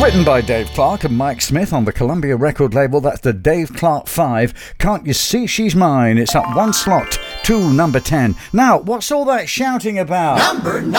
Written by Dave Clark and Mike Smith on the Columbia record label. That's the Dave Clark 5. Can't You See She's Mine? It's up one slot to number 10. Now, what's all that shouting about? Number 9.